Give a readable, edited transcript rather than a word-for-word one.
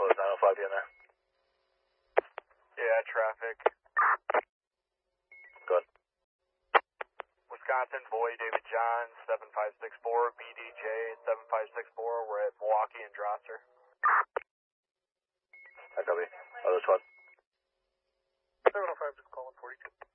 close 905 in there. Yeah, traffic. Good. Wisconsin, Boy, David John, 7564, BDJ, 7564. We're at Milwaukee and Drosser. I copy. Other squad. 705, just calling 42.